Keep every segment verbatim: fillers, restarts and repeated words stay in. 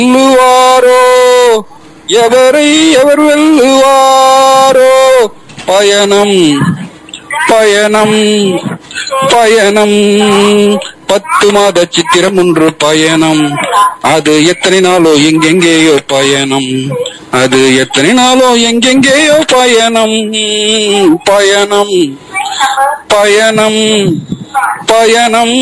வெல்லுவாரோ எவரை எவர் வெல்லுவாரோ பயணம் பயணம் பயணம் பத்து மாத சித்திரம் ஒன்று பயணம் அது எத்தனை நாளோ எங்கெங்கேயோ பயணம் அது எத்தனை நாளோ எங்கெங்கேயோ பயணம் பயணம் பயணம் பயணம்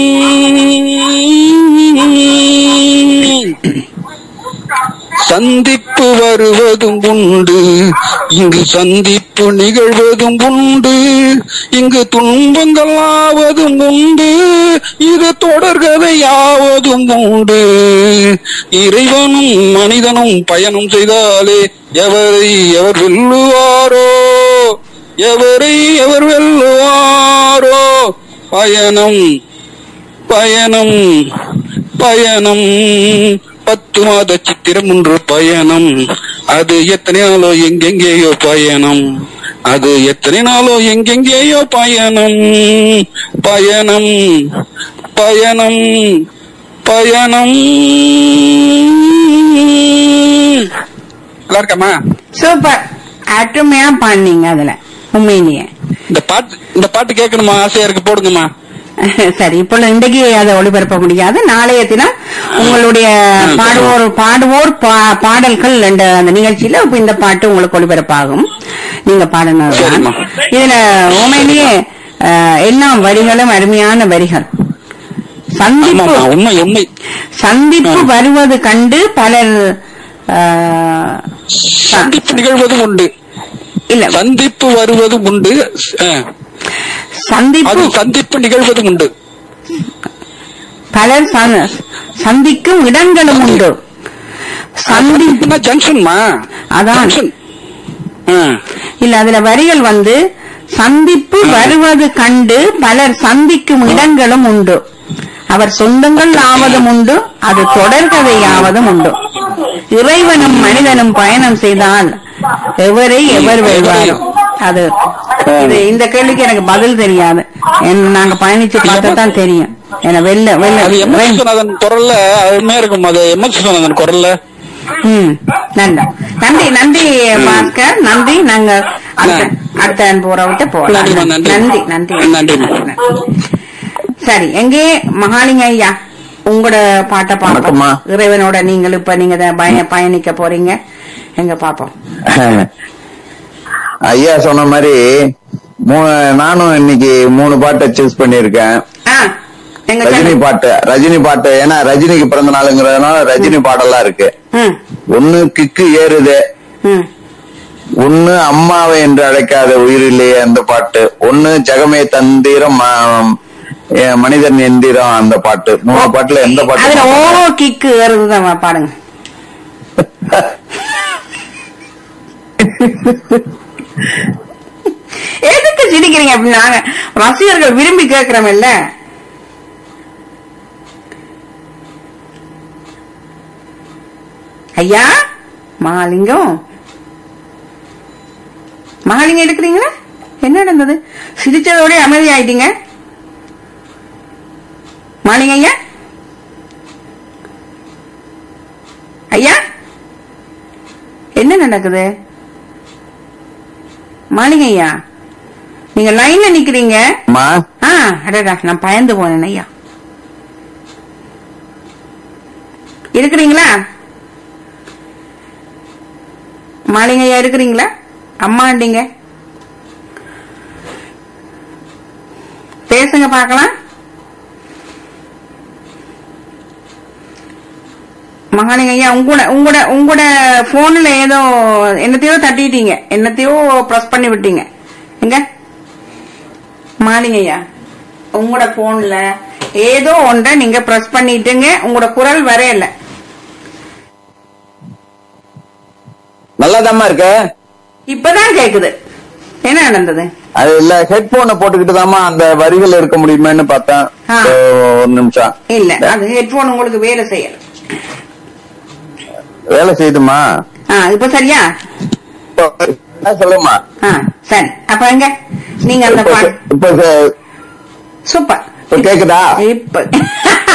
சந்திப்பு வருவதும் உண்டு இங்கு சந்திப்பு நிகழ்வதும் உண்டு இங்கு துன்பங்கள் ஆவதும் உண்டு இது தொடர்கதையாவதும் உண்டு இறைவனும் மனிதனும் பயணம் செய்தாலே எவரை எவர் வெல்லுவாரோ எவரை எவர் வெல்லுவாரோ பயணம் பயணம் பயணம் பத்து மாத சித்திரம் ஒன்று பயணம் அது எத்தனை நாளோ எங்கெங்கேயோ பயணம் அது எத்தனை நாளோ எங்கெங்கேயோ பயணம் பயணம் பயணம் பயணம் நல்லா இருக்கமா? சூப்பர், அருமையா பாடுனீங்க. அதுல உண்மையிலேயே இந்த பாட்டு இந்த பாட்டு கேட்கணுமா? ஆசையா இருக்கு, போடுங்கம்மா. சரி, இப்போ இன்றைக்கு அதை ஒளிபரப்ப முடியாது. நாளைய தினம் உங்களுடைய பாடுவோர் பாடுவோர் பாடல்கள் என்ற அந்த நிகழ்ச்சியில இப்ப இந்த பாட்டு உங்களுக்கு ஒளிபரப்பாகும். நீங்க பாடினதுதான். இதுல உண்மையிலேயே எல்லா வரிகளும் அருமையான வரிகள். சந்திப்பு உண்மை உண்மை சந்திப்பு வருவது கண்டு பலர் சந்திப்பு நிகழ்வதும் உண்டு. இல்ல, சந்திப்பு வருவதும் உண்டு, சந்திப்பு சந்திப்பு நிகழ்வதும் உண்டு. பலர் சந்திக்கும் இடங்களும் உண்டு. சந்திப்புனா ஜங்ஷன்மா, அதான். இல்ல, அதுல வரிகள் வந்து சந்திப்பு வருவது கண்டு பலர் சந்திக்கும் இடங்களும் உண்டு. அவர் சொந்தங்கள் ஆவதும் உண்டு, அது தொடர்கதையாவதும் உண்டு. இறைவனும் மனிதனும் பயணம் செய்தால் எவரை எவர் வெல்வாரோ. அது இது இந்த கேள்விக்கு எனக்கு பதில் தெரியாது. நாங்க பயணிச்சு பார்த்ததான் தெரியும். வெள்ள வெள்ள குரல்ல அருமையா இருக்கும். அது எம்எஸ் குரல்ல. ம், நன்றி நன்றி நன்றி பாஸ்கர், நன்றி. நாங்க அடுத்த அன்புற விட்டு போகலாம். நன்றி நன்றி நன்றி. சரி, எங்கே மகாலிங்க ஐயா, உங்களோட பாட்டை பாப்போம். இறைவனோட நீங்கள் இப்ப நீங்க பயணிக்க போறீங்க, எங்க பாப்போம். ஐயா சொன்ன மாதிரி நானும் இன்னைக்கு மூணு பாட்டை சூஸ் பண்ணிருக்கேன். ரஜினி பாட்டு ரஜினி பாட்டு ஏன்னா ரஜினிக்கு பிறந்த நாளுங்கிறதுனால ரஜினி பாடெல்லாம் இருக்கு. ஒண்ணு கிக்கு ஏறுது, ஒண்ணு அம்மாவை என்று அழைக்காத உயிரிலேயே அந்த பாட்டு, ஒண்ணு ஜெகமே தந்திரம் மனிதன் எந்திரம் அந்த பாட்டு. மூணு பாட்டுல எந்த பாட்டு? ஓ கிக்கு ஏறுதுதான் பாடுங்க. எதுக்கு சிரிக்கிறீங்க? அப்படி நாங்க ரசிகர்கள் விரும்பி கேட்கிறோம்ல. ஐயா மகாலிங்கம், மகாலிங்கம் எடுக்கிறீங்களா? என்ன நடந்தது? சிரிச்சதோட அமைதி ஆயிட்டீங்க மகாலிங்க ஐயா. ஐயா என்ன நடக்குது? மாலிங்க ஐயா, நீங்க லைன்ல நிக்கிறீங்க. அடடா, நான் பயந்து போனேன் ஐயா. இருக்கிறீங்களா மாலிங்க ஐயா? இருக்கிறீங்களா? அம்மாண்டீங்க, பேசுங்க பாக்கலாம். மகாலிங்க ஐயா, உங்களோட உங்களோட உங்களோட போன்ல ஏதோ என்னத்தையோ தட்டிட்டீங்க, என்னத்தையோ பிரஸ் பண்ணி விட்டீங்க. எங்க மாலிங்க ஐயா, உங்களோட போன்ல ஏதோ ஒன்றை நீங்க பிரஸ் பண்ணிட்டுங்க, உங்களோட குரல் வரையல. நல்லாதாம்மா இருக்க? இப்பதான் கேக்குது. என்ன நடந்தது? அது இல்ல, ஹெட்போனை போட்டுக்கிட்டு தாமா அந்த வரிகள் இருக்க முடியுமேன்னு பார்த்தேன். ஒரு நிமிஷம். இல்ல, அது ஹெட்போன் உங்களுக்கு வேலை செய்யல. வேலை செய்யுதுமா? இப்ப சரியா? சொல்லுமா. சரி, அப்ப எங்க நீங்க அந்த இப்ப சூப்பர் கேக்குதா? இப்ப